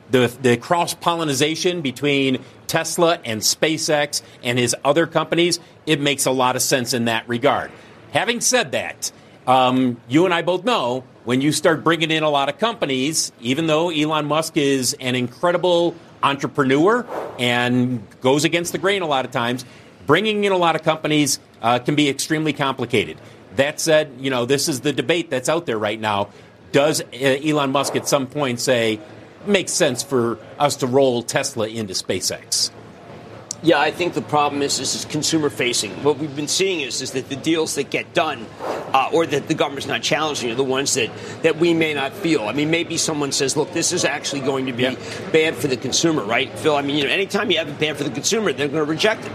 the cross-pollination between Tesla and SpaceX and his other companies, it makes a lot of sense in that regard. Having said that, you and I both know when you start bringing in a lot of companies, even though Elon Musk is an incredible entrepreneur and goes against the grain a lot of times, bringing in a lot of companies can be extremely complicated. That said, this is the debate that's out there right now. Does Elon Musk at some point say, makes sense for us to roll Tesla into SpaceX? Yeah, I think the problem is this is consumer facing. What we've been seeing is that the deals that get done or that the government's not challenging are the ones that we may not feel. I mean, maybe someone says, look, this is actually going to be bad for the consumer, right, Phil? I mean, anytime you have it bad for the consumer, they're going to reject it.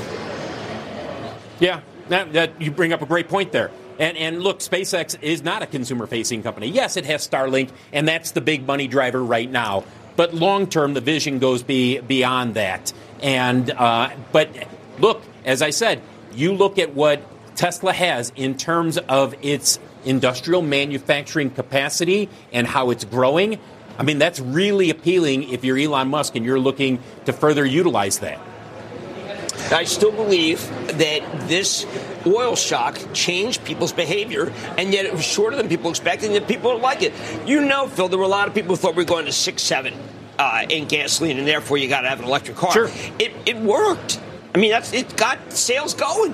Yeah, that you bring up a great point there. And look, SpaceX is not a consumer-facing company. Yes, it has Starlink, and that's the big money driver right now. But long-term, the vision goes beyond that. And but look, as I said, you look at what Tesla has in terms of its industrial manufacturing capacity and how it's growing. I mean, that's really appealing if you're Elon Musk and you're looking to further utilize that. I still believe that this oil shock changed people's behavior, and yet it was shorter than people expected, and that people don't like it. Phil, there were a lot of people who thought we were going to 6, 7 in gasoline, and therefore you got to have an electric car. Sure. It worked. I mean, it got sales going.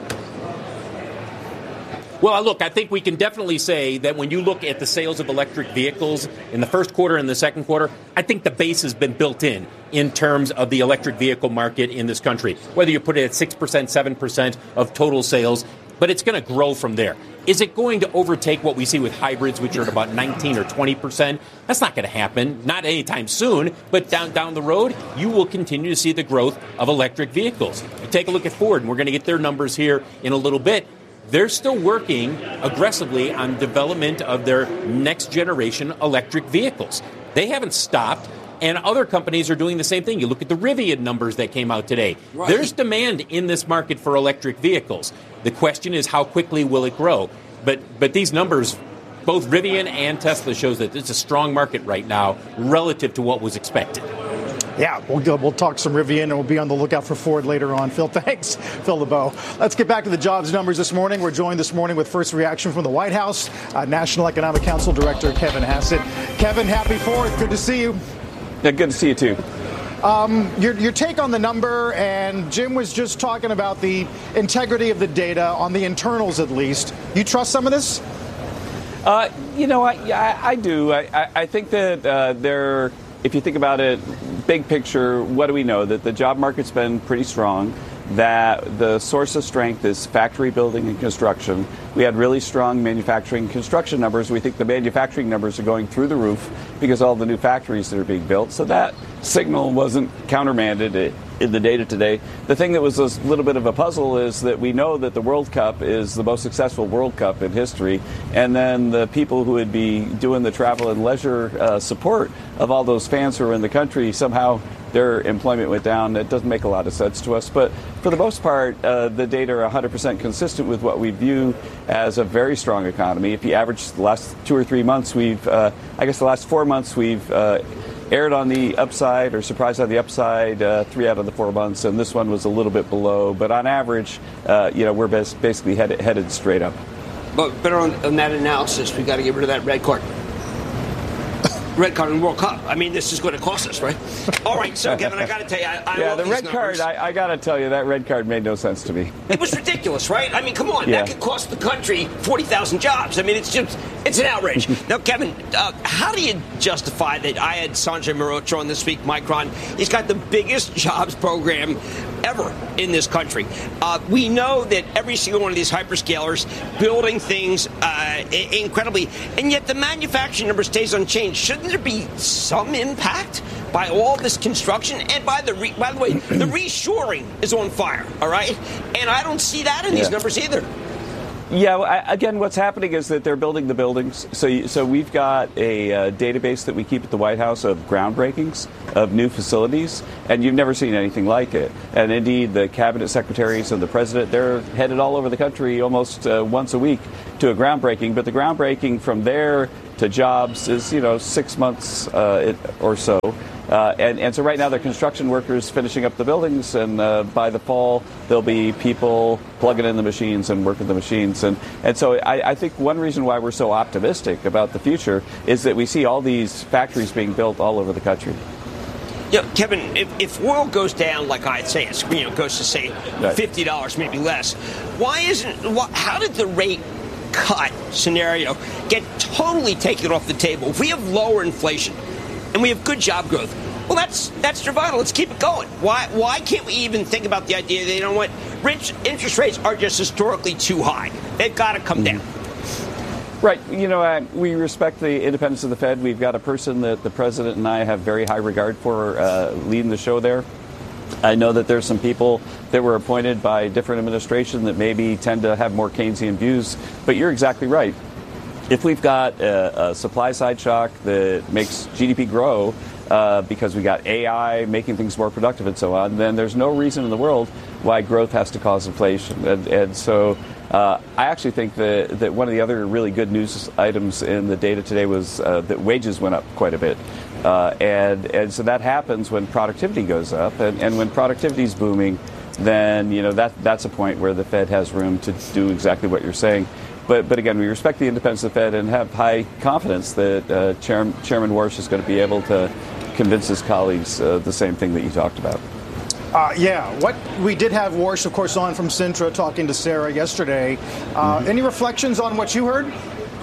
Well, look, I think we can definitely say that when you look at the sales of electric vehicles in the first quarter and the second quarter, I think the base has been built in terms of the electric vehicle market in this country. Whether you put it at 6%, 7% of total sales, but it's going to grow from there. Is it going to overtake what we see with hybrids, which are at about 19 or 20%? That's not going to happen, not anytime soon, but down the road, you will continue to see the growth of electric vehicles. You take a look at Ford, and we're going to get their numbers here in a little bit. They're still working aggressively on development of their next generation electric vehicles. They haven't stopped, and other companies are doing the same thing. You look at the Rivian numbers that came out today. Right. There's demand in this market for electric vehicles. The question is, how quickly will it grow? But these numbers, both Rivian and Tesla, shows that it's a strong market right now relative to what was expected. Yeah, we'll talk some Rivian, and we'll be on the lookout for Ford later on. Phil, thanks. Phil LeBeau. Let's get back to the jobs numbers this morning. We're joined this morning with first reaction from the White House, National Economic Council Director Kevin Hassett. Kevin, happy 4th. Good to see you. Yeah, good to see you, too. Your take on the number, and Jim was just talking about the integrity of the data, on the internals at least. You trust some of this? I do. I think that if you think about it, big picture, what do we know? That the job market's been pretty strong, that the source of strength is factory building and construction. We had really strong manufacturing and construction numbers. We think the manufacturing numbers are going through the roof because of all the new factories that are being built. So that signal wasn't countermanded in the data today. The thing that was a little bit of a puzzle is that we know that the World Cup is the most successful World Cup in history, and then the people who would be doing the travel and leisure support of all those fans who are in the country, somehow their employment went down. It doesn't make a lot of sense to us. But for the most part, the data are 100% consistent with what we view as a very strong economy. If you average the last 2 or 3 months, the last 4 months, we've aired on the upside or surprised on the upside 3 out of the 4 months, and this one was a little bit below. But on average, we're basically headed straight up. But better on that analysis, we got to get rid of that red card. Red card in the World Cup. I mean, this is going to cost us, right? All right, so Kevin, I got to tell you, I love the red numbers. card. I got to tell you, that red card made no sense to me. It was ridiculous, right? I mean, come on, that could cost the country 40,000 jobs. I mean, it's an outrage. Now, Kevin, how do you justify that? I had Sanjay Mehrotra on this week, Micron. He's got the biggest jobs program ever in this country. We know that every single one of these hyperscalers building things incredibly, and yet the manufacturing number stays unchanged. Shouldn't there be some impact by all this construction? And by the way, the reshoring is on fire, all right? And I don't see that in these numbers either. Yeah, again, what's happening is that they're building the buildings. So we've got a database that we keep at the White House of groundbreakings of new facilities, and you've never seen anything like it. And indeed, the cabinet secretaries and the president, they're headed all over the country almost once a week to a groundbreaking. But the groundbreaking from there to jobs is, 6 months or so. And so right now, they're construction workers finishing up the buildings, and by the fall, there'll be people plugging in the machines and working the machines. And so I think one reason why we're so optimistic about the future is that we see all these factories being built all over the country. Yeah, Kevin, if oil goes down, like I'd say, goes to, say, $50, maybe less, how did the rate cut scenario get totally taken off the table? If we have lower inflation and we have good job growth, well, that's Nirvana. Let's keep it going. Why can't we even think about the idea that, you know what, interest rates are just historically too high? They've got to come down. Right. We respect the independence of the Fed. We've got a person that the president and I have very high regard for leading the show there. I know that there's some people that were appointed by different administration that maybe tend to have more Keynesian views, but you're exactly right. If we've got a supply side shock that makes GDP grow because we got AI making things more productive and so on, then there's no reason in the world why growth has to cause inflation. And so I actually think that one of the other really good news items in the data today was that wages went up quite a bit. And so that happens when productivity goes up. And when productivity is booming, then that's a point where the Fed has room to do exactly what you're saying. But again, we respect the independence of the Fed and have high confidence that Chairman Warsh is going to be able to convince his colleagues the same thing that you talked about. What we did have Warsh, of course, on from Sintra talking to Sarah yesterday. Any reflections on what you heard?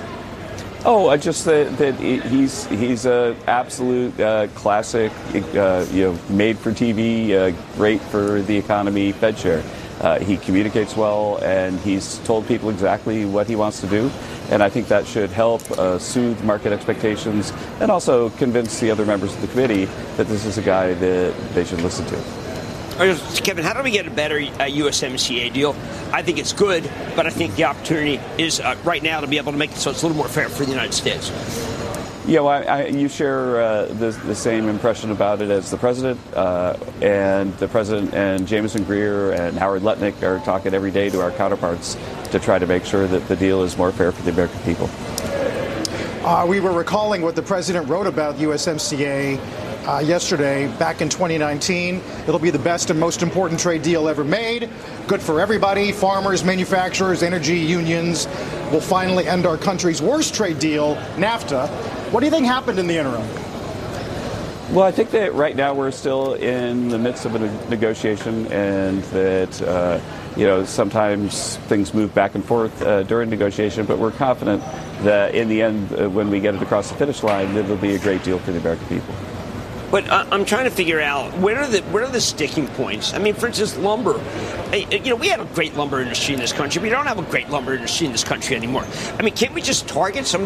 Oh, just that he's a absolute classic, made for TV, great for the economy Fed chair. He communicates well, and he's told people exactly what he wants to do. And I think that should help soothe market expectations and also convince the other members of the committee that this is a guy that they should listen to. Kevin, how do we get a better USMCA deal? I think it's good, but I think the opportunity is right now to be able to make it so it's a little more fair for the United States. Yeah, well, you share the same impression about it as the president, and the president and Jameson Greer and Howard Lutnick are talking every day to our counterparts to try to make sure that the deal is more fair for the American people. We were recalling what the president wrote about USMCA yesterday, back in 2019. It'll be the best and most important trade deal ever made. Good for everybody. Farmers, manufacturers, energy unions. Will finally end our country's worst trade deal, NAFTA. What do you think happened in the interim? Well, I think that right now we're still in the midst of a negotiation, and that sometimes things move back and forth during negotiation, but we're confident that in the end, when we get it across the finish line, it'll be a great deal for the American people. But I'm trying to figure out where are the sticking points. I mean, for instance, lumber. We had a great lumber industry in this country. We don't have a great lumber industry in this country anymore. I mean, can't we just target some of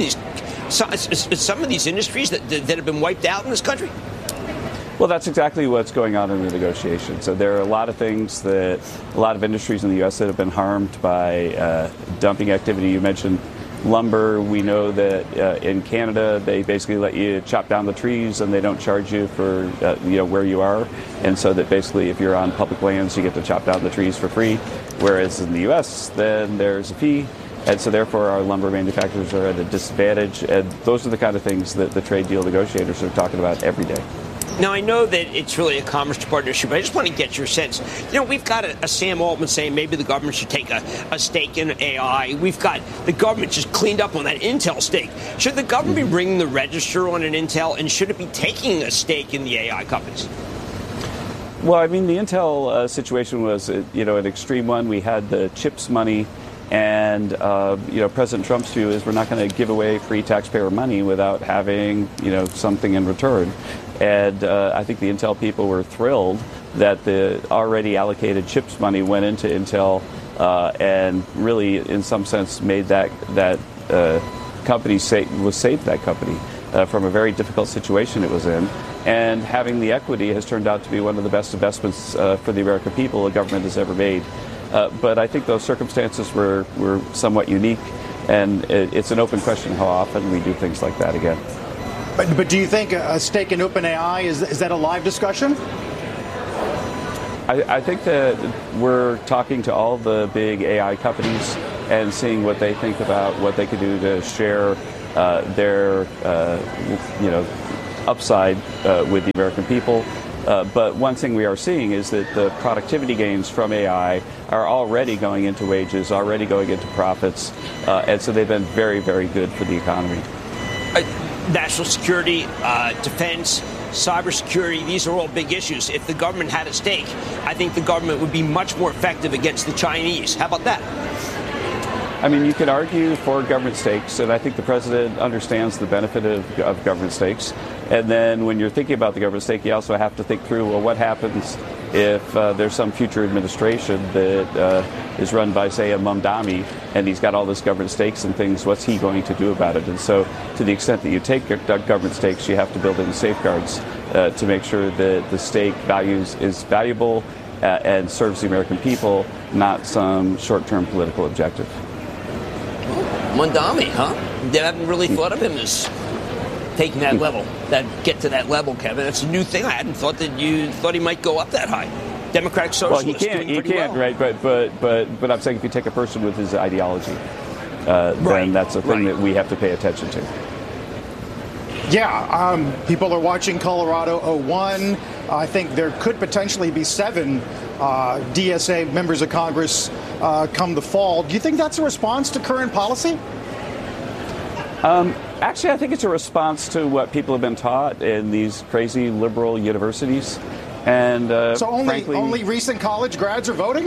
these industries that have been wiped out in this country? Well, that's exactly what's going on in the negotiation. So there are a lot of things a lot of industries in the U.S. that have been harmed by dumping activity. You mentioned lumber. We know that in Canada, they basically let you chop down the trees and they don't charge you for where you are. And so that basically if you're on public lands, you get to chop down the trees for free. Whereas in the U.S., then there's a fee. And so therefore our lumber manufacturers are at a disadvantage. And those are the kind of things that the trade deal negotiators are talking about every day. Now, I know that it's really a Commerce Department issue, but I just want to get your sense. We've got a Sam Altman saying maybe the government should take a stake in AI. We've got the government just cleaned up on that Intel stake. Should the government be ringing the register on an Intel, and should it be taking a stake in the AI companies? Well, I mean, the Intel situation was, an extreme one. We had the CHIPS money. And, President Trump's view is we're not going to give away free taxpayer money without having, something in return. And I think the Intel people were thrilled that the already allocated CHIPS money went into Intel and really, in some sense, made that company saved that company from a very difficult situation it was in. And having the equity has turned out to be one of the best investments for the American people a government has ever made. But I think those circumstances were somewhat unique, and it's an open question how often we do things like that again. But do you think a stake in OpenAI, is that a live discussion? I think that we're talking to all the big AI companies and seeing what they think about what they could do to share their upside with the American people. But one thing we are seeing is that the productivity gains from AI are already going into wages, already going into profits, and so they've been very, very good for the economy. National security, defense, cybersecurity, these are all big issues. If the government had a stake, I think the government would be much more effective against the Chinese. How about that? I mean, you could argue for government stakes, and I think the president understands the benefit of government stakes. And then when you're thinking about the government stake, you also have to think through, well, what happens if there's some future administration that is run by, say, a Mamdani, and he's got all this government stakes and things, what's he going to do about it? And so to the extent that you take government stakes, you have to build in safeguards to make sure that the stake is valuable and serves the American people, not some short-term political objective. Mamdani, huh? They haven't really thought of him as taking that level, get to that level, Kevin. That's a new thing. I hadn't thought that you thought he might go up that high. Democratic socialist. Well, he can't, right? But I'm saying if you take a person with his ideology, then that's a thing that we have to pay attention to. Yeah, people are watching Colorado 01. I think there could potentially be 7 DSA members of Congress come the fall. Do you think that's a response to current policy? Actually, I think it's a response to what people have been taught in these crazy liberal universities. And so only recent college grads are voting?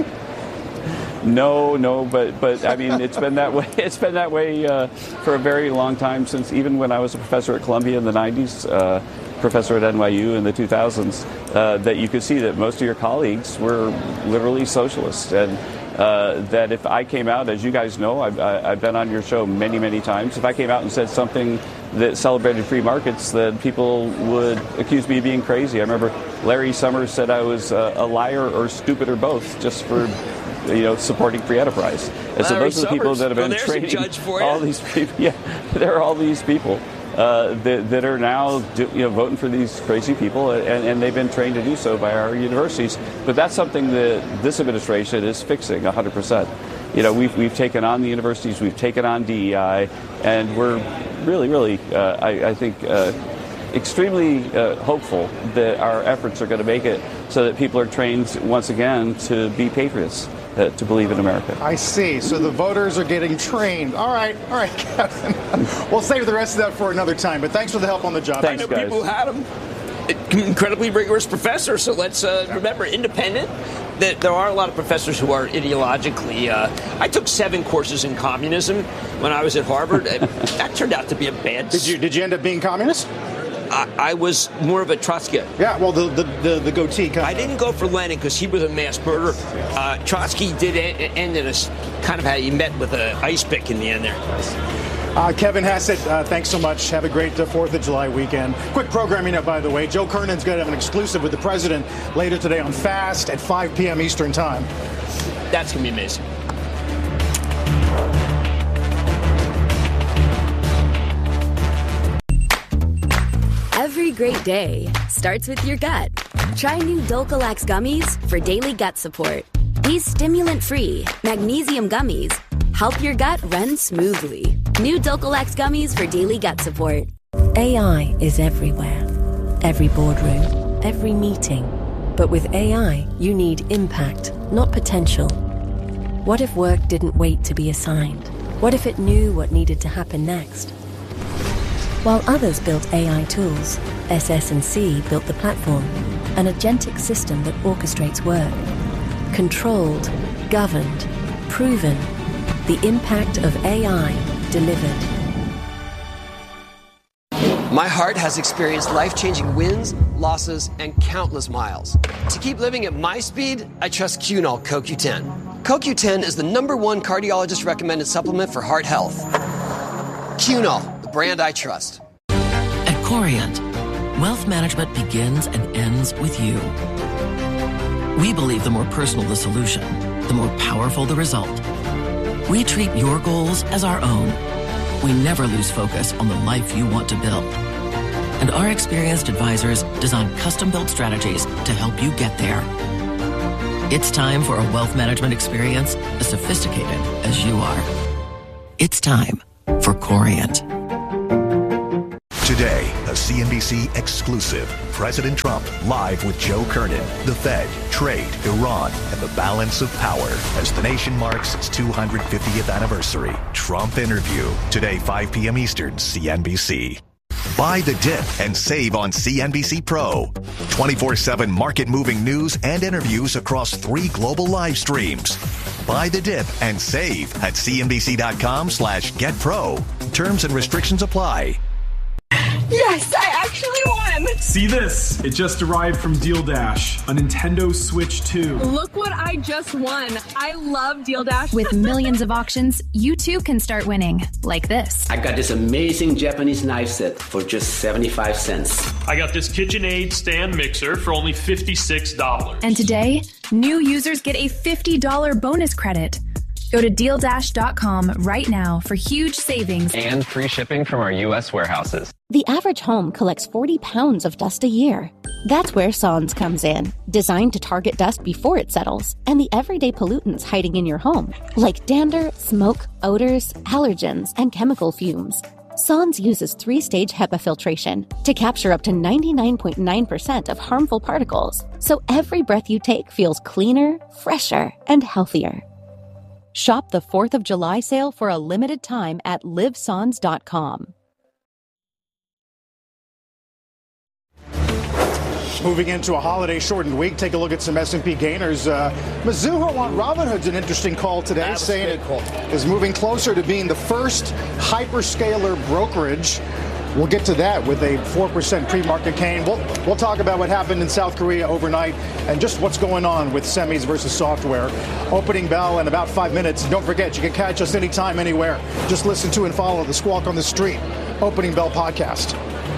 No, but I mean, it's been that way. It's been that way for a very long time, since even when I was a professor at Columbia in the 90s, professor at NYU in the 2000s, that you could see that most of your colleagues were literally socialists. And that if I came out, as you guys know, I've been on your show many, many times, if I came out and said something that celebrated free markets, then people would accuse me of being crazy. I remember Larry Summers said I was a liar or stupid or both, just for supporting free enterprise. And so those are the people that have been training all these people. Yeah, there are all these people that are now voting for these crazy people, and they've been trained to do so by our universities. But that's something that this administration is fixing 100%. We've taken on the universities, we've taken on DEI, and we're really, I think, extremely hopeful that our efforts are going to make it so that people are trained once again to be patriots, to believe in America. I see. So the voters are getting trained. All right, Kevin. We'll save the rest of that for another time, but thanks for the help on the job. Thanks, I know guys. People who had him. Incredibly rigorous professor, so let's remember, independent. There are a lot of professors who are ideologically... I took 7 courses in communism when I was at Harvard. That turned out to be a bad... Did you end up being communist? I was more of a Trotskyite. Yeah, well, the goatee kind of... I didn't go for Lenin because he was a mass murderer. Trotsky did end in a kind of how he met with an ice pick in the end there. Kevin Hassett, thanks so much. Have a great 4th of July weekend. Quick programming up, by the way. Joe Kernan's going to have an exclusive with the president later today on Fast at 5 p.m. Eastern Time. That's going to be amazing. Every great day starts with your gut. Try new Dulcolax gummies for daily gut support. These stimulant-free magnesium gummies help your gut run smoothly. New Dulcolax gummies for daily gut support. AI is everywhere. Every boardroom, every meeting. But with AI, you need impact, not potential. What if work didn't wait to be assigned? What if it knew what needed to happen next? While others built AI tools, SS&C built the platform, an agentic system that orchestrates work. Controlled, governed, proven. The impact of AI delivered. My heart has experienced life-changing wins, losses, and countless miles. To keep living at my speed, I trust Cunol CoQ10. CoQ10 is the #1 cardiologist-recommended supplement for heart health. Cunol, the brand I trust. At Corient, wealth management begins and ends with you. We believe the more personal the solution, the more powerful the result. We treat your goals as our own. We never lose focus on the life you want to build. And our experienced advisors design custom-built strategies to help you get there. It's time for a wealth management experience as sophisticated as you are. It's time for Corient. Today, a CNBC exclusive. President Trump live with Joe Kernan, the Fed, trade, Iran, and the balance of power as the nation marks its 250th anniversary. Trump interview. Today, 5 p.m. Eastern, CNBC. Buy the dip and save on CNBC Pro. 24/7 market-moving news and interviews across 3 global live streams. Buy the dip and save at cnbc.com/getpro. Terms and restrictions apply. Yes, I actually won! See this? It just arrived from Deal Dash, a Nintendo Switch 2. Look what I just won. I love Deal Dash. With millions of auctions, you too can start winning, like this. I got this amazing Japanese knife set for just 75 cents. I got this KitchenAid stand mixer for only $56. And today, new users get a $50 bonus credit. Go to DealDash.com right now for huge savings and free shipping from our U.S. warehouses. The average home collects 40 pounds of dust a year. That's where Son's comes in, designed to target dust before it settles and the everyday pollutants hiding in your home, like dander, smoke, odors, allergens, and chemical fumes. Son's uses 3-stage HEPA filtration to capture up to 99.9% of harmful particles, so every breath you take feels cleaner, fresher, and healthier. Shop the 4th of July sale for a limited time at livesons.com. Moving into a holiday-shortened week, take a look at some S&P gainers. Mizuho on Robinhood's an interesting call today, saying it is moving closer to being the first hyperscaler brokerage. We'll get to that with a 4% pre-market gain. We'll talk about what happened in South Korea overnight and just what's going on with semis versus software. Opening bell in about 5 minutes. Don't forget, you can catch us anytime, anywhere. Just listen to and follow the Squawk on the Street Opening Bell podcast.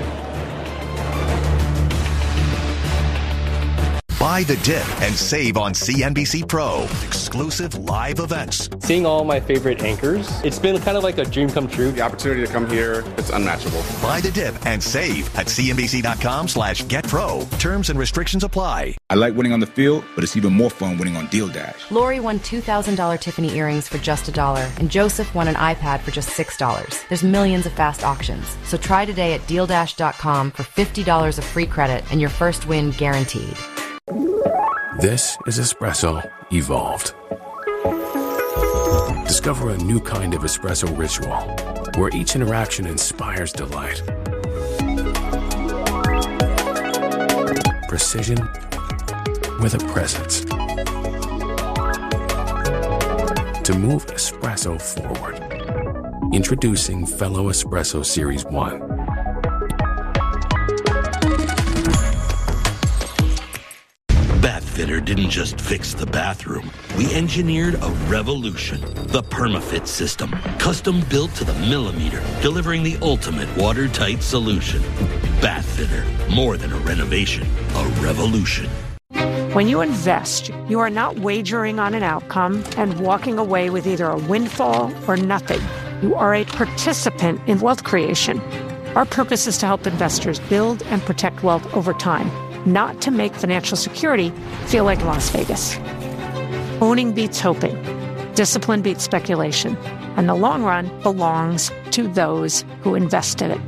Buy the dip and save on CNBC Pro. Exclusive live events. Seeing all my favorite anchors, it's been kind of like a dream come true. The opportunity to come here, it's unmatchable. Buy the dip and save at cnbc.com/getpro. Terms and restrictions apply. I like winning on the field, but it's even more fun winning on Deal Dash. Lori won $2,000 Tiffany earrings for just $1, and Joseph won an iPad for just $6. There's millions of fast auctions. So try today at DealDash.com for $50 of free credit and your first win guaranteed. This is espresso evolved. Discover a new kind of espresso ritual where each interaction inspires delight. Precision with a presence. To move espresso forward. Introducing Fellow Espresso Series 1. Bathfitter didn't just fix the bathroom. We engineered a revolution. The PermaFit system. Custom built to the millimeter, delivering the ultimate watertight solution. Bathfitter. More than a renovation, a revolution. When you invest, you are not wagering on an outcome and walking away with either a windfall or nothing. You are a participant in wealth creation. Our purpose is to help investors build and protect wealth over time, not to make financial security feel like Las Vegas. Owning beats hoping. Discipline beats speculation. And the long run belongs to those who invest in it.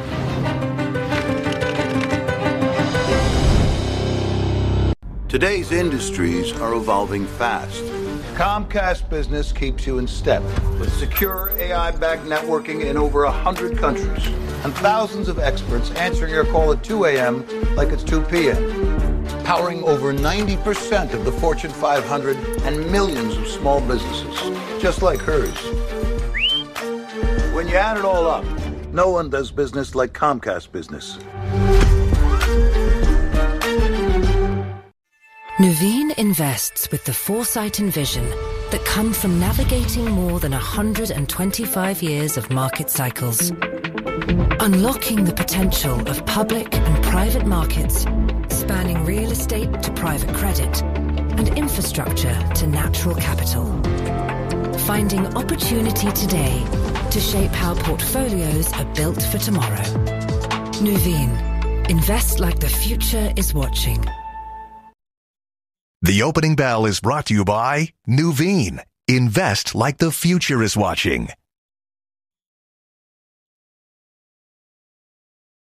Today's industries are evolving fast. Comcast Business keeps you in step with secure AI-backed networking in over 100 countries and thousands of experts answering your call at 2 a.m. like it's 2 p.m. Powering over 90% of the Fortune 500 and millions of small businesses, just like hers. When you add it all up, no one does business like Comcast Business. Nuveen invests with the foresight and vision that come from navigating more than 125 years of market cycles. Unlocking the potential of public and private markets, spanning real estate to private credit and infrastructure to natural capital. Finding opportunity today to shape how portfolios are built for tomorrow. Nuveen. Invest like the future is watching. The opening bell is brought to you by Nuveen. Invest like the future is watching.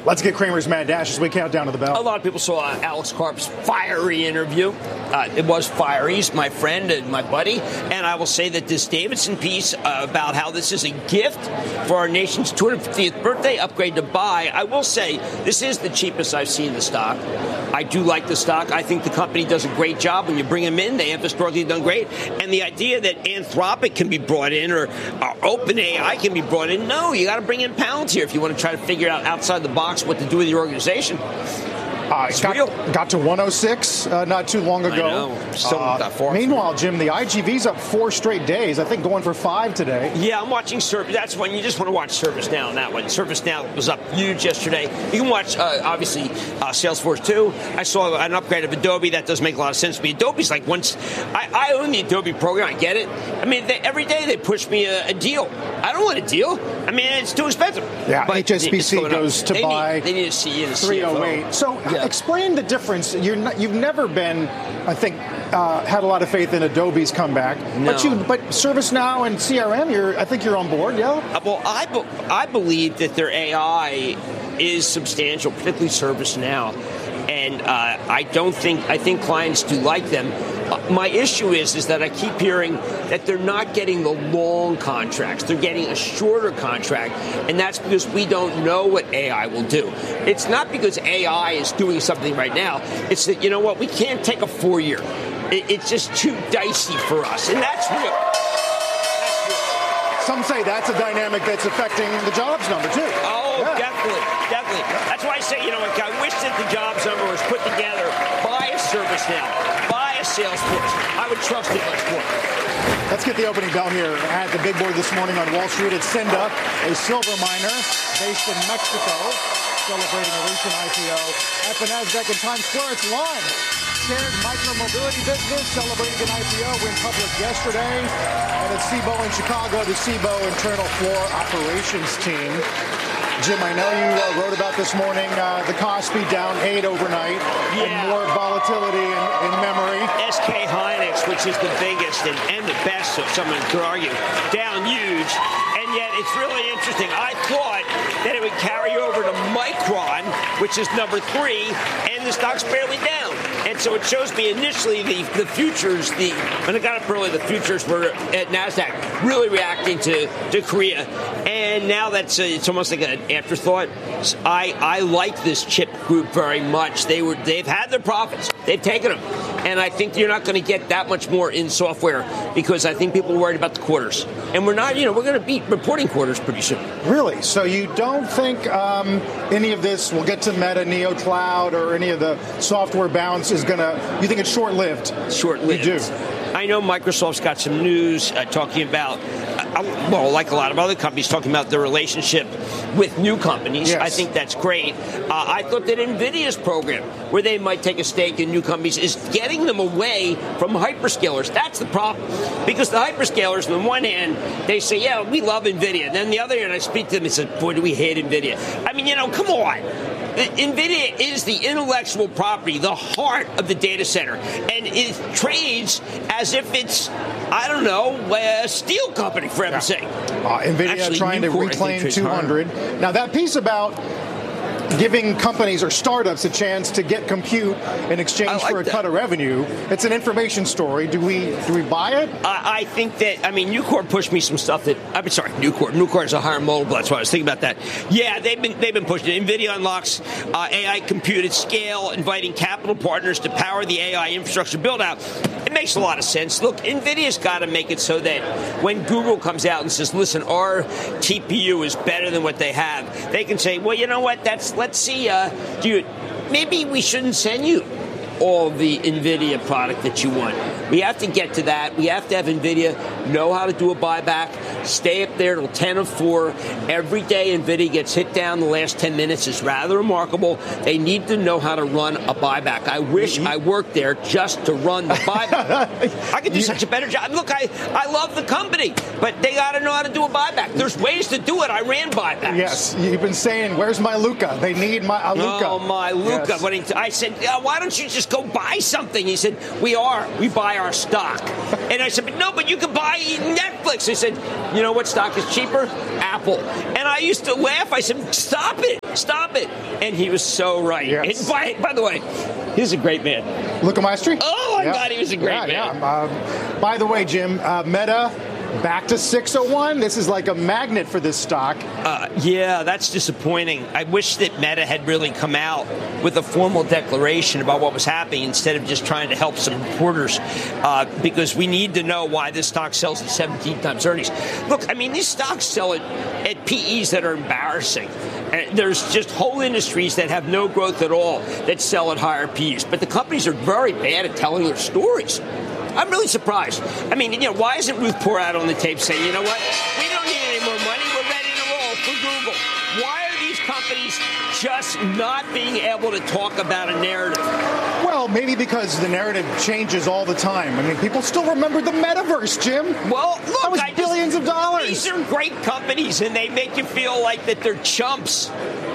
Let's get Cramer's Mad Dash as we count down to the bell. A lot of people saw Alex Karp's fiery interview. It was fiery. He's my friend and my buddy. And I will say that this Davidson piece about how this is a gift for our nation's 250th birthday upgrade to buy, I will say this is the cheapest I've seen the stock. I do like the stock. I think the company does a great job. When you bring them in, they have historically done great. And the idea that Anthropic can be brought in or OpenAI can be brought in, no, you got to bring in Palantir here if you want to try to figure out outside the box what to do with your organization. Got to 106 not too long ago. I know. Still not that far. Meanwhile, Jim, the IGV's up 4 straight days. I think going for 5 today. Yeah, I'm watching Service. That's when you just want to watch ServiceNow on that one. ServiceNow was up huge yesterday. You can watch, obviously, Salesforce too. I saw an upgrade of Adobe. That does make a lot of sense to me. Adobe's like once I own the Adobe program. I get it. I mean, every day they push me a deal. I don't want a deal. I mean, it's too expensive. Yeah, but HSBC goes to buy. They need to see you. 308. So explain the difference. You've never been, I think, had a lot of faith in Adobe's comeback. No. But ServiceNow and CRM, I think you're on board, yeah? Well, I believe that their AI is substantial, particularly ServiceNow. And I think clients do like them. My issue is that I keep hearing that they're not getting the long contracts. They're getting a shorter contract, and that's because we don't know what AI will do. It's not because AI is doing something right now. It's that, you know what, we can't take a 4-year. It's just too dicey for us, and that's real. Some say that's a dynamic that's affecting the jobs number, too. Oh, yeah. Definitely. That's why I say, I wish that the jobs number was put together by a ServiceNow, by a Salesforce. I would trust it much more. Let's get the opening bell here at the big board this morning on Wall Street. It's Cinda, a silver miner based in Mexico, celebrating a recent IPO. At the NASDAQ in Times Square, it's Lime. Shared micro-mobility business celebrating an IPO, went public yesterday. And at Cboe in Chicago, the Cboe internal floor operations team. Jim, I know you wrote about this morning, the Kospi down 8 overnight, and more volatility in memory. SK Hynix, which is the biggest and the best, so someone could argue, down huge. And yet it's really interesting. I thought that it would carry over to Micron, which is number 3, and the stock's barely down. And so it shows me initially the futures, when it got up early, the futures were at NASDAQ really reacting to Korea. And now it's almost like an afterthought. I like this chip group very much. They've had their profits. They've taken them. And I think you're not going to get that much more in software because I think people are worried about the quarters. And we're not, we're going to be reporting quarters pretty soon. Really? So you don't think any of this, we'll get to Meta, Neo Cloud, or any of the software bounce is going to, you think it's short-lived? Short-lived. You do. I know Microsoft's got some news talking about, like a lot of other companies, talking about their relationship with new companies. Yes. I think that's great. I thought that NVIDIA's program, where they might take a stake in new companies, is getting them away from hyperscalers. That's the problem. Because the hyperscalers, on the one hand, they say, yeah, we love NVIDIA. Then the other hand, I speak to them and say, boy, do we hate NVIDIA. I mean, come on. NVIDIA is the intellectual property, the heart of the data center. And it trades as if it's, I don't know, a steel company, for heaven's sake. NVIDIA Actually, trying to reclaim 200. Now, that piece about giving companies or startups a chance to get compute in exchange for a cut of revenue, it's an information story. Do we buy it? I think that, Nucor pushed me some stuff that, Nucor is a higher multiple. That's why I was thinking about that. Yeah, they've been pushing it. NVIDIA unlocks AI compute at scale, inviting capital partners to power the AI infrastructure build out. It makes a lot of sense. Look, NVIDIA's got to make it so that when Google comes out and says, listen, our TPU is better than what they have, they can say, well, you know what, let's see, maybe we shouldn't send you all the NVIDIA product that you want. We have to get to that. We have to have NVIDIA know how to do a buyback, stay up there till 10 of 4. Every day NVIDIA gets hit down the last 10 minutes. It's rather remarkable. They need to know how to run a buyback. I wish I worked there just to run the buyback. I could do such a better job. Look, I love the company, but they got to know how to do a buyback. There's ways to do it. I ran buybacks. Yes, you've been saying, where's my Luca? They need my Luca. Oh, my Luca. Yes. I said, why don't you just just go buy something? He said, we buy our stock. And I said, but you can buy Netflix. He said, you know what stock is cheaper? Apple. And I used to laugh. I said, stop it. And he was so right. Yes. And by the way, he's a great man. Luca Maestri? Oh, my God, he was a great man. Yeah. By the way, Jim, Meta back to 601. This is like a magnet for this stock. Yeah, that's disappointing. I wish that Meta had really come out with a formal declaration about what was happening instead of just trying to help some reporters, because we need to know why this stock sells at 17 times earnings. Look, I mean, these stocks sell at PEs that are embarrassing. There's just whole industries that have no growth at all that sell at higher PEs. But the companies are very bad at telling their stories. I'm really surprised. I mean, why isn't Ruth Porat on the tape saying, you know what, we don't need any more money, we're ready to roll for Google? Why are these companies just not being able to talk about a narrative? Well, maybe because the narrative changes all the time. I mean, people still remember the metaverse, Jim. Well, look, that was billions of dollars. These are great companies, and they make you feel like that they're chumps.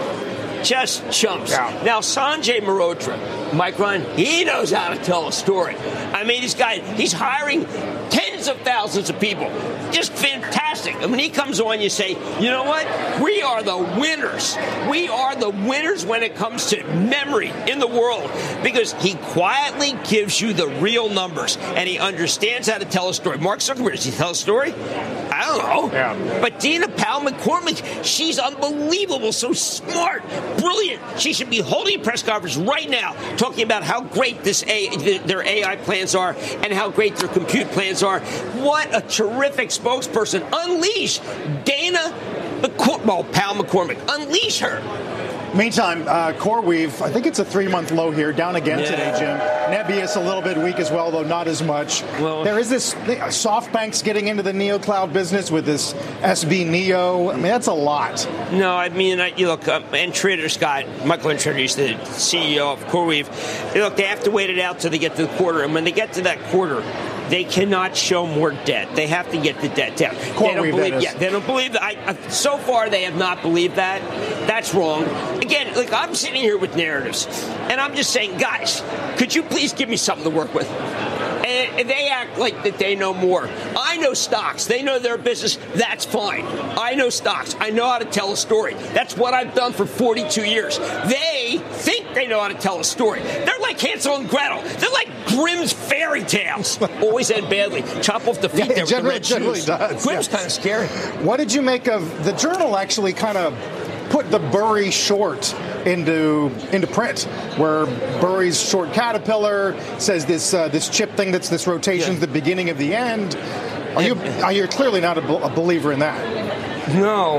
Just chumps. Yeah. Now, Sanjay Mehrotra, Micron, he knows how to tell a story. I mean, he's hiring tens of thousands of people. Just fantastic. And when he comes on, you say, you know what? We are the winners. We are the winners when it comes to memory in the world, because he quietly gives you the real numbers, and he understands how to tell a story. Mark Zuckerberg, does he tell a story? I don't know. Yeah. But Dina Powell-McCormick, she's unbelievable, so smart, brilliant. She should be holding a press conference right now talking about how great their AI plans are and how great their compute plans are. What a terrific spokesperson. Unleash Dana Powell-McCormick. Unleash her. Meantime, CoreWeave, I think it's a 3-month low here, down again today, Jim. Nebius a little bit weak as well, though not as much. Well, there is this SoftBank's getting into the NeoCloud business with this SB Neo. I mean, that's a lot. No, I mean, you look, Antrader Scott, Michael Antrader, he's the CEO of CoreWeave. Look, they have to wait it out till they get to the quarter, and when they get to that quarter, they cannot show more debt. They have to get the debt down. They don't believe that. So far, they have not believed that. That's wrong. Again, look, I'm sitting here with narratives, and I'm just saying, guys, could you please give me something to work with? And they act like that they know more. I know stocks. They know their business. That's fine. I know stocks. I know how to tell a story. That's what I've done for 42 years. They think they know how to tell a story. They're like Hansel and Gretel. They're like Grimm's fairy tales. Always end badly. Chop off the feet there with the red shoes. Grimm's kind of scary. What did you make of the Journal actually kind of put the Burry short into print, where Burry's short Caterpillar says this chip thing that's this rotation is the beginning of the end. You're clearly not a believer in that. No,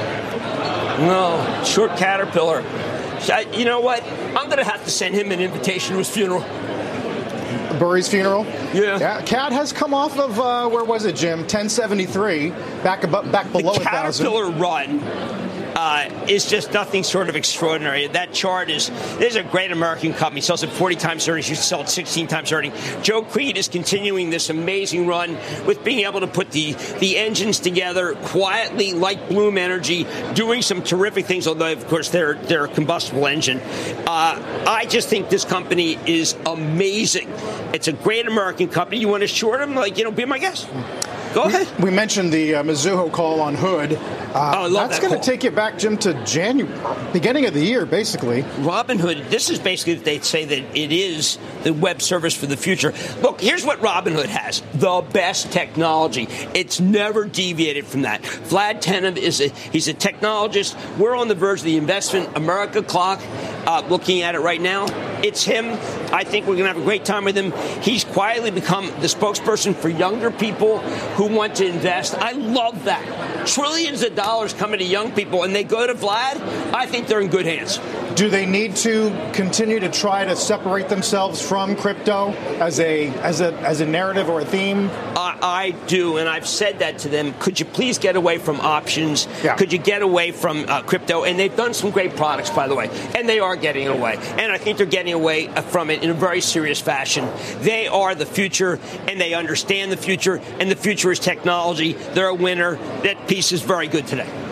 short Caterpillar. You know what? I'm going to have to send him an invitation to his funeral. Burry's funeral? Yeah. CAT has come off of, where was it, Jim? 1073, back below 1,000. The Caterpillar run is just nothing sort of extraordinary. That chart is a great American company. Sells at 40 times earnings. You sell at 16 times earnings. Joe Creed is continuing this amazing run with being able to put the engines together quietly, like Bloom Energy, doing some terrific things, although, of course, they're a combustible engine. I just think this company is amazing. It's a great American company. You want to short them? Be my guest. Go ahead. We mentioned the Mizuho call on Hood. That's going to take you back, Jim, to January, beginning of the year, basically. Robinhood, this is basically, they say that it is the web service for the future. Look, here's what Robinhood has. The best technology. It's never deviated from that. Vlad Tenev he's a technologist. We're on the verge of the Investment America clock, looking at it right now. It's him. I think we're going to have a great time with him. He's quietly become the spokesperson for younger people who want to invest. I love that. Trillions of dollars coming to young people, and they go to Vlad. I think they're in good hands. Do they need to continue to try to separate themselves from crypto as a narrative or a theme? I do, and I've said that to them. Could you please get away from options? Yeah. Could you get away from crypto? And they've done some great products, by the way, and they are getting away. And I think they're getting away from it in a very serious fashion. They are the future, and they understand the future, and the future is technology. They're a winner. That piece is very good today.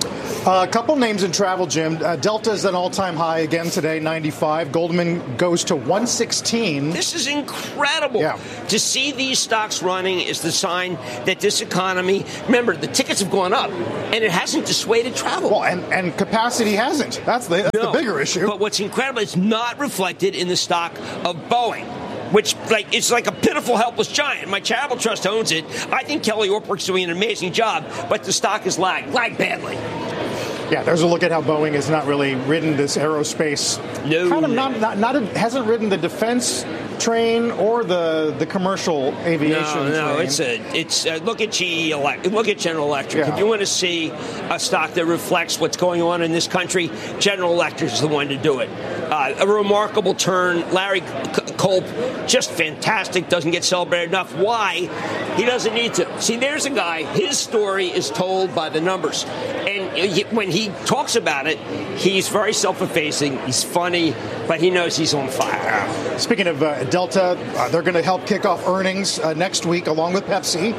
A couple names in travel, Jim. Delta is an all-time high again today, 95. Goldman goes to 116. This is incredible. Yeah. To see these stocks running is the sign that this economy, remember, the tickets have gone up, and it hasn't dissuaded travel. Well, and capacity hasn't. That's the bigger issue. But what's incredible, it's not reflected in the stock of Boeing, which it's like a pitiful, helpless giant. My charitable trust owns it. I think Kelly Ortberg's doing an amazing job, but the stock is lagged badly. Yeah, there's a look at how Boeing has not really ridden this aerospace. No. Kind of hasn't ridden the defense train or the commercial aviation train. No, it's look at GE, look at General Electric. Yeah. If you want to see a stock that reflects what's going on in this country, General Electric is the one to do it. A remarkable turn. Larry Culp, just fantastic, doesn't get celebrated enough. Why? He doesn't need to. See, there's a guy, his story is told by the numbers. And when he talks about it, he's very self-effacing, he's funny, but he knows he's on fire. Speaking of Delta, they're going to help kick off earnings next week along with Pepsi.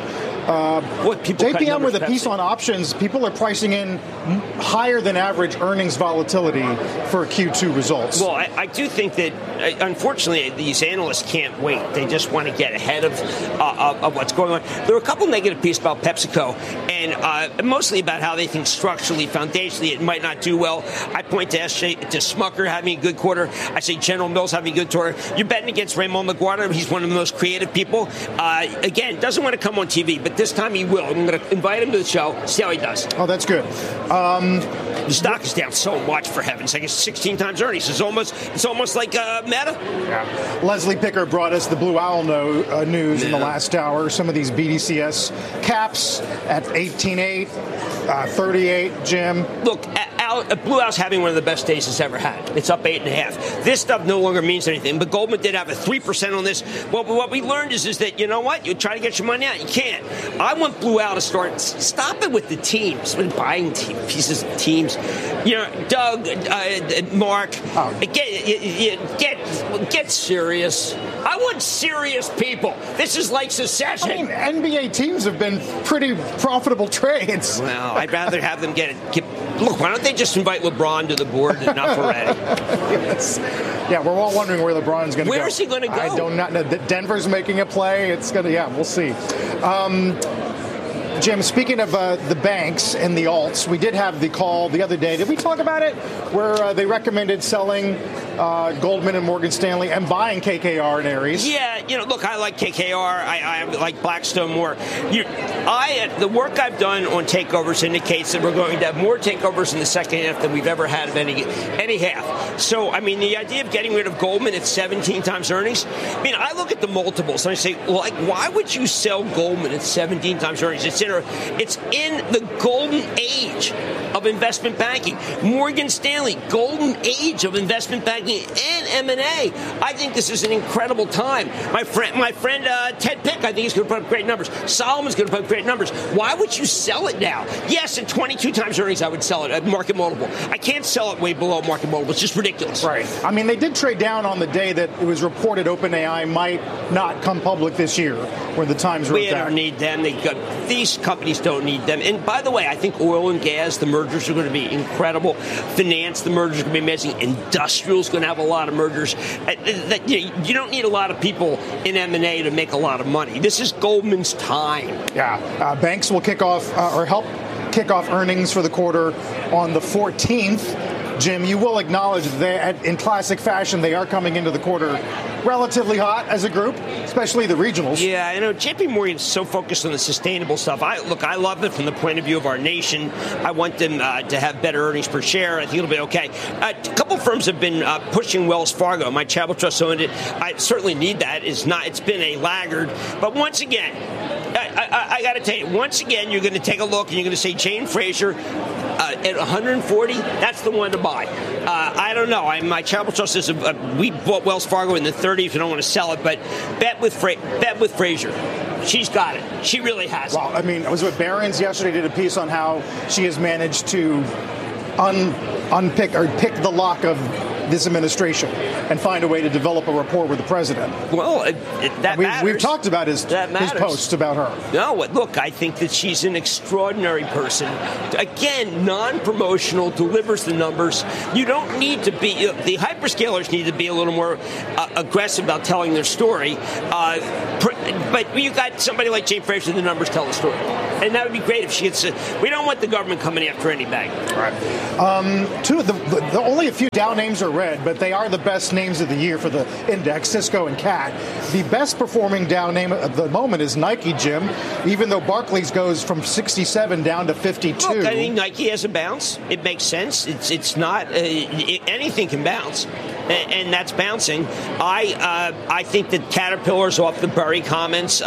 JPM with a piece on options, people are pricing in higher than average earnings volatility for Q2 results. Well, I do think that, unfortunately, these analysts can't wait. They just want to get ahead of what's going on. There are a couple negative pieces about PepsiCo, and mostly about how they think structurally, foundationally, it might not do well. I point to Smucker having a good quarter. I say General Mills having a good quarter. You're betting against Raymond LaGuardia. He's one of the most creative people. Again, doesn't want to come on TV, but this time he will. I'm going to invite him to the show, see how he does. Oh, that's good. The stock is down so much, for heaven's sake. It's 16 times earnings. It's almost like Meta. Yeah. Leslie Picker brought us the Blue Owl news in the last hour. Some of these BDCS caps at 18.8, 38, Jim. Look, Blue Owl's having one of the best days it's ever had. It's up 8.5. This stuff no longer means anything, but Goldman did have a 3% on this. Well, what we learned is that, you know what? You try to get your money out, you can't. I want Blue Owl to stop it with the teams, with buying pieces of teams. You know, Doug, Mark, get serious. I want serious people. This is like Secession. I mean, NBA teams have been pretty profitable trades. Well, I'd rather have them look, why don't they just invite LeBron to the board and not Ferretti? Yes. Yeah, we're all wondering where LeBron's going to go. Where is he going to go? I don't know. Denver's making a play. It's going to, we'll see. Jim, speaking of the banks and the alts, we did have the call the other day. Did we talk about it? Where they recommended selling Goldman and Morgan Stanley and buying KKR and Ares. Yeah, look, I like KKR. I like Blackstone more. The work I've done on takeovers indicates that we're going to have more takeovers in the second half than we've ever had of any half. So, I mean, the idea of getting rid of Goldman at 17 times earnings, I mean, I look at the multiples and I say, like, why would you sell Goldman at 17 times earnings? It's in the golden age of investment banking. Morgan Stanley, golden age of investment banking and M&A. I think this is an incredible time. My friend Ted Pick, I think he's going to put up great numbers. Solomon's going to put up great numbers. Why would you sell it now? Yes, at 22 times earnings, I would sell it at market multiple. I can't sell it way below market multiple. It's just ridiculous. Right. I mean, they did trade down on the day that it was reported OpenAI might not come public this year, where the Times wrote that. We don't need them. These companies don't need them. And by the way, I think oil and gas, the mergers are going to be incredible. Finance, the mergers are going to be amazing. Industrial is going to have a lot of mergers. You don't need a lot of people in M&A to make a lot of money. This is Goldman's time. Yeah. Banks will kick off or help kick off earnings for the quarter on the 14th. Jim, you will acknowledge that in classic fashion, they are coming into the quarter relatively hot as a group, especially the regionals. Yeah, I know. JP Morgan's so focused on the sustainable stuff. I love it from the point of view of our nation. I want them to have better earnings per share. I think it'll be okay. A couple firms have been pushing Wells Fargo. My Charitable Trust owned it. I certainly need that. It's been a laggard. But once again, I got to tell you, once again, you're going to take a look and you're going to say Jane Fraser at 140, that's the one to buy. I don't know. My Charitable Trust is we bought Wells Fargo in the 30s. We don't want to sell it, but bet with Fraser. She's got it. She really has. Well, I mean, I was with Barron's yesterday. Did a piece on how she has managed to unpick or pick the lock of this administration and find a way to develop a rapport with the president. Well, that matters. We've talked about his posts about her. No, look, I think that she's an extraordinary person. Again, non-promotional, delivers the numbers. You don't need to be, the hyperscalers need to be a little more aggressive about telling their story. But you got somebody like Jane Fraser, the numbers tell the story. And that would be great if she gets. We don't want the government coming after any bank. All right. The only a few Dow names are red, but they are the best names of the year for the index, Cisco and CAT. The best performing Dow name at the moment is Nike, Jim, even though Barclays goes from 67 down to 52. Look, I think Nike has a bounce. It makes sense. It's not anything can bounce. And that's bouncing. I think that Caterpillar's off the Burry comments.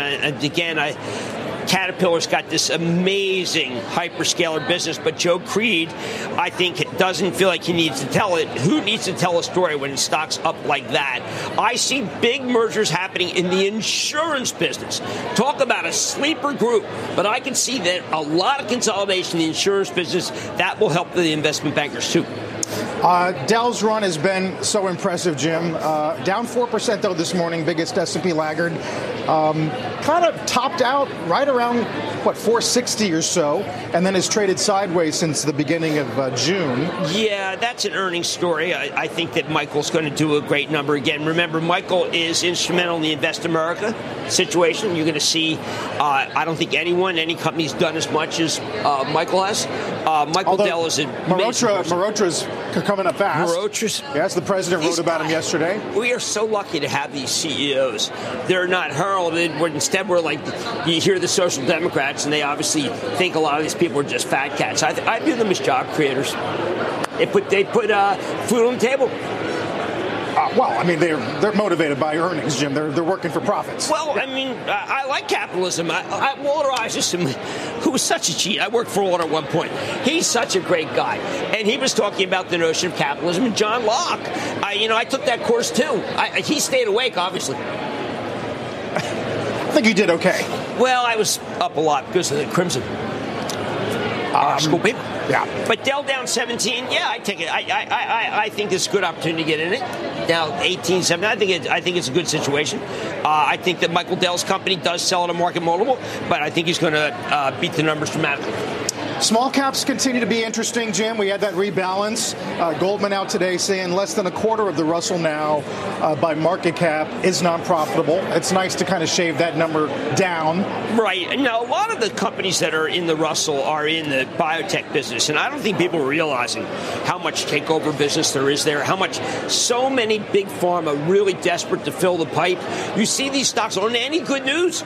Caterpillar's got this amazing hyperscaler business, but Joe Creed, I think, doesn't feel like he needs to tell it. Who needs to tell a story when stock's up like that? I see big mergers happening in the insurance business. Talk about a sleeper group, but I can see that a lot of consolidation in the insurance business, that will help the investment bankers too. Dow's run has been so impressive, Jim. Down 4% though this morning, biggest S&P laggard. Kind of topped out right around 460 or so, and then has traded sideways since the beginning of June. Yeah, that's an earnings story. I think that Michael's going to do a great number again. Remember, Michael is instrumental in the Invest America situation. You're going to see, I don't think any company's done as much as Michael has. Michael Dell is Marotra's coming up fast. Yes, the president wrote about him yesterday. We are so lucky to have these CEOs. They're not heralded. Instead, we're like, you hear the Social Democrats, and they obviously think a lot of these people are just fat cats. I view them as job creators. They put food on the table. They're motivated by earnings, Jim. They're working for profits. Well, I like capitalism. Walter Isaacson, who was such a cheat. I worked for Walter at one point. He's such a great guy. And he was talking about the notion of capitalism. And John Locke, I took that course too. He stayed awake, obviously. I think you did okay. Well, I was up a lot because of the Crimson. School people. Yeah. But Dell down 17, yeah, I take it. I think it's a good opportunity to get in it. Now 18.7, I think it's a good situation. I think that Michael Dell's company does sell at a market multiple, but I think he's going to beat the numbers dramatically. Small caps continue to be interesting, Jim. We had that rebalance. Goldman out today saying less than a quarter of the Russell now by market cap is non-profitable. It's nice to kind of shave that number down. Right. Now, a lot of the companies that are in the Russell are in the biotech business, and I don't think people are realizing how much takeover business there is there, how much so many big pharma really desperate to fill the pipe. You see these stocks on any good news,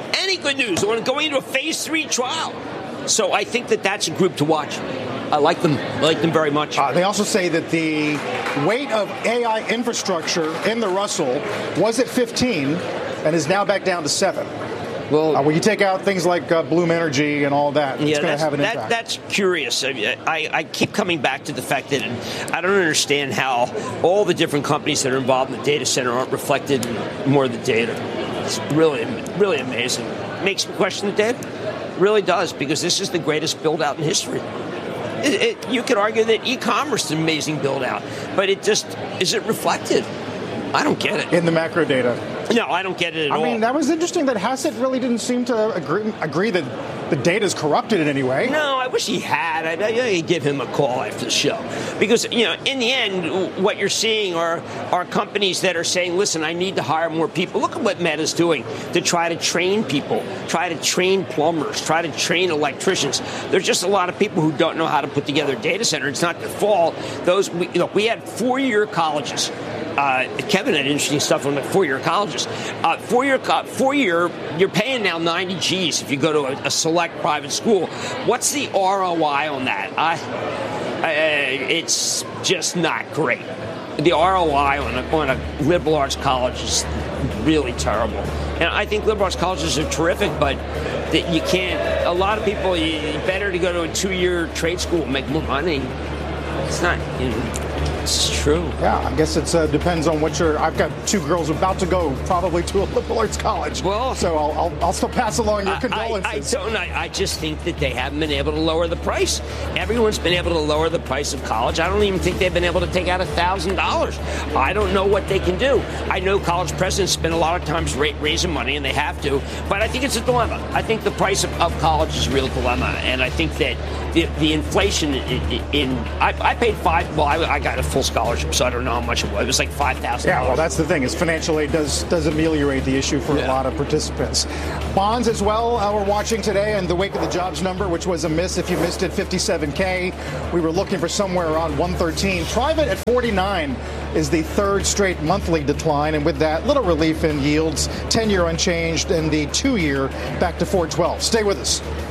on going into a phase 3 trial. So I think that that's a group to watch. I like them very much. They also say that the weight of AI infrastructure in the Russell was at 15 and is now back down to 7. Well, when you take out things like Bloom Energy and all that, it's going to have an impact. That's curious. I keep coming back to the fact that I don't understand how all the different companies that are involved in the data center aren't reflected in more of the data. It's really, really amazing. Makes me question the data. Really does, because this is the greatest build-out in history. You could argue that e-commerce is an amazing build-out, but it just isn't reflected. I don't get it. In the macro data. No, I don't get it at all. I mean, that was interesting that Hassett really didn't seem to agree that the data is corrupted in any way. No, I wish he had. I'd give him a call after the show. Because, in the end, what you're seeing are companies that are saying, listen, I need to hire more people. Look at what Meta's doing to try to train people, try to train plumbers, try to train electricians. There's just a lot of people who don't know how to put together a data center. It's not their fault. We had 4-year colleges. Kevin had interesting stuff on the 4-year colleges. 4-year, you're paying now 90 G's if you go to a select private school. What's the ROI on that? It's just not great. The ROI on a liberal arts college is really terrible. And I think liberal arts colleges are terrific, but that you can't. A lot of people, better to go to a 2-year trade school and make more money. It's not. It's true. Yeah, I guess it depends on what I've got two girls about to go probably to a liberal arts college. Well, so I'll still pass along your condolences. I just think that they haven't been able to lower the price. Everyone's been able to lower the price of college. I don't even think they've been able to take out $1,000. I don't know what they can do. I know college presidents spend a lot of times raising money, and they have to, but I think it's a dilemma. I think the price of college is a real dilemma, and I think that the inflation I paid I got a full scholarship, so I don't know how much it was. It was like $5,000. Yeah, well, that's the thing, is financial aid does ameliorate the issue for a lot of participants. Bonds as well, we're watching today in the wake of the jobs number, which was a miss. If you missed it, 57K. We were looking for somewhere around 113. Private at 49 is the third straight monthly decline, and with that, little relief in yields. 10-year unchanged, and the 2-year back to 412. Stay with us.